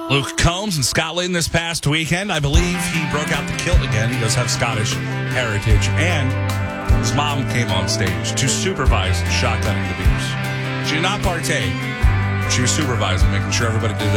Luke Combs in Scotland this past weekend. I believe he broke out the kilt again. He does have Scottish heritage. And his mom came on stage to supervise shotgunning the beers. She did not partake. She was supervising, making sure everybody did